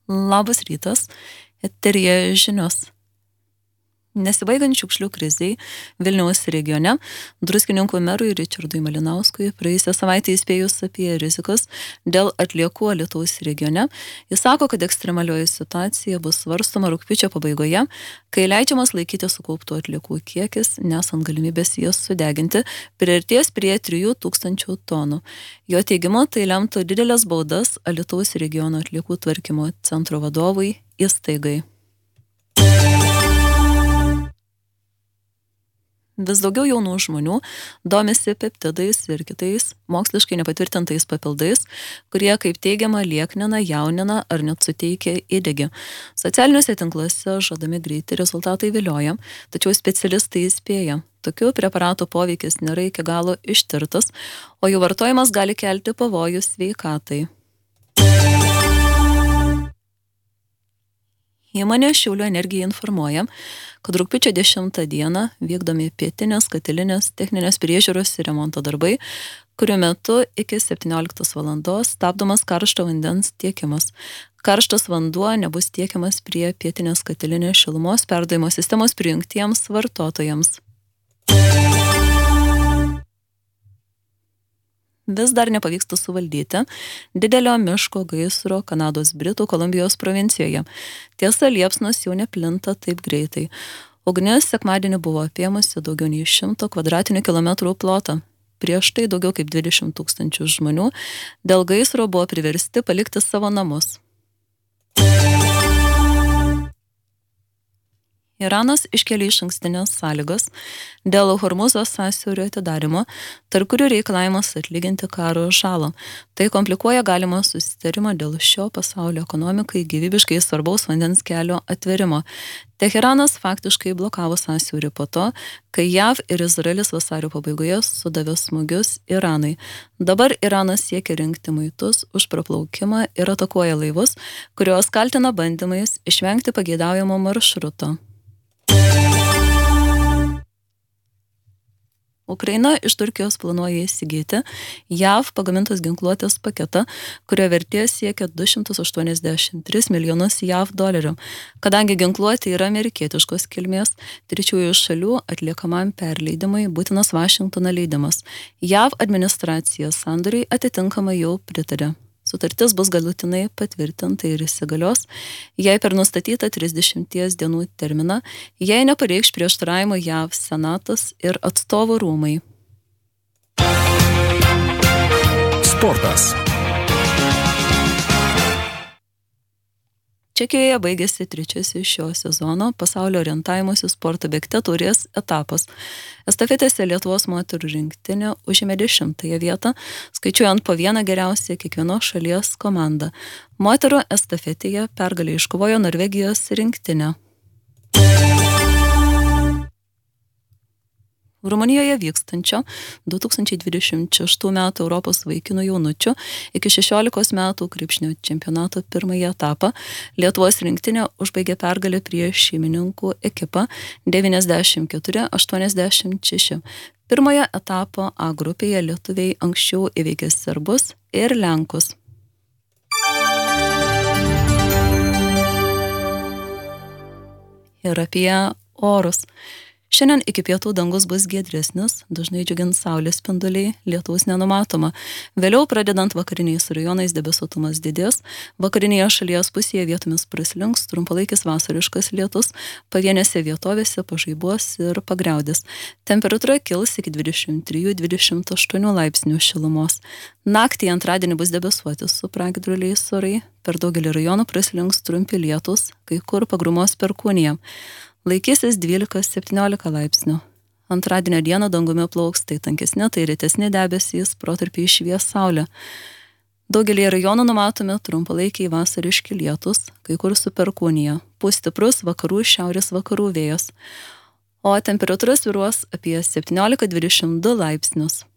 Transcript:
Labas rytas, eteryje žinios. Nesibaigiant šiukšlių krizei Vilniaus regione, Druskininkų merui Ričardui Malinauskui praėjusią savaitę įspėjus apie rizikas dėl atliekų Alytaus regione, jis sako, kad ekstremalioji situacija bus svarstoma rugpjūčio pabaigoje, kai leidžiamas laikyti sukauptų atliekų kiekis, nesant galimybės jas sudeginti, priartės prie 3000 tonų. Jo teigimu, tai lemtų didelės baudas Alytaus regiono atliekų tvarkymo centro vadovui įstaigai. Vis daugiau jaunų žmonių domisi peptidais ir kitais moksliškai nepatvirtintais papildais, kurie, kaip teigiama, lieknina, jaunina ar net suteikia įdegį. Socialiniuose tinkluose žadami greiti rezultatai vilioja, tačiau specialistai įspėja, tokių preparatų poveikis nėra iki galo ištirtas, o jų vartojimas gali kelti pavojų sveikatai. Įmonė Šiaulių energija informuoja, kad rugpjūčio 10 dieną vykdomi pietinės katilinės techninės priežiūros ir remonto darbai, kurių metu iki 17 valandos stabdomas karšto vandens tiekimas. Karštas vanduo nebus tiekiamas prie pietinės katilinės šilumos perdavimo sistemos prijungtiems vartotojams. Vis dar nepavyksta suvaldyti didelio miško gaisro Kanados Britų Kolumbijos provincijoje. Tiesa, liepsnos jau neplinta taip greitai. Ugnis sekmadienį buvo apėmusi daugiau nei 100 kvadratinių kilometrų plotą. Prieš tai daugiau kaip 20 000 žmonių dėl gaisro buvo priversti palikti savo namus. Iranas iškėlė išankstinės sąlygas dėl Hormuzo sąsiaurio atidarymo, tarp kurių reikalavimas atlyginti karo žalą. Tai komplikuoja galimą susitarimą dėl šio pasaulio ekonomikai gyvybiškai svarbaus vandens kelio atverimo. Teheranas faktiškai blokavo sąsiaurį po to, kai JAV ir Izraelis vasario pabaigoje sudavė smūgius Iranui. Dabar Iranas siekia rinkti muitus už praplaukimą ir atakuoja laivus, kuriuos kaltina bandymais išvengti pageidaujamo maršruto. Ukraina iš Turkijos planuoja įsigyti JAV pagamintos ginkluotės paketą, kurio vertė siekia 283 milijonus JAV dolerių. Kadangi ginkluotė yra amerikietiškos kilmės, trečiųjų šalių atliekamam perleidimui būtinas Vašingtono leidimas. JAV administracija sandoriui atitinkamai jau pritarė. Sutartis bus galutinai patvirtinta ir įsigalios, jei per nustatytą 30 dienų terminą, jei nepareikš prieštaravimo JAV Senatas ir atstovų rūmai. Sportas. Čekijoje baigėsi trečiasis šio sezono pasaulio orientavimosi sporto bėgte taurės etapas. Estafetėse Lietuvos moterų rinktinė užėmė 10 vietą, skaičiuojant po vieną geriausią kiekvienos šalies komandą. Moterų estafetėje pergalę iškovojo Norvegijos rinktinė. Rumunijoje vykstančio 2026 metų Europos vaikinų jaunučių iki 16 metų krepšinio čempionato pirmąjį etapą Lietuvos rinktinė užbaigė pergalę prieš šeimininkų ekipą 94-86. Pirmojo etapo A grupėje lietuviai anksčiau įveikė serbus ir lenkus. Ir apie orus. Šiandien iki pietų dangus bus giedresnis, dažnai džiugins saulės spinduliai, lietaus nenumatoma. Vėliau, pradedant vakariniais rajonais, debesuotumas didės, vakarinėje šalies pusėje vietomis praslinks trumpalaikis vasariškas lietus, pavienėse vietovėse pažaibuos ir pagriaudės. Temperatūra kils iki 23-28 laipsnių šilumos. Naktį antradienį bus debesuoti su pragiedruliais orai, per daugelį rajonų praslinks trumpi lietus, kai kur pagrumos perkūnija. Laikysis 12-17 laipsnių. Antradienio dieną dangumi plauks tai tankesni, tai retesni debesys, protarpiais švies saulė. Daugelį rajonų numatomi trumpalaikiai vasariški lietus, kai kur su perkūnija. Pūs stiprus vakarų šiaurės vakarų vėjas. O temperatūra svyruos apie 17-22 laipsnius.